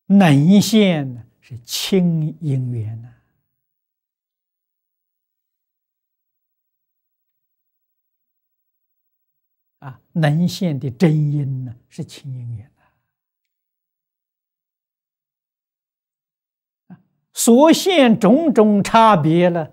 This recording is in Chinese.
能现呢是亲因缘呢。能现的真因呢是亲因缘的。所现种种差别了，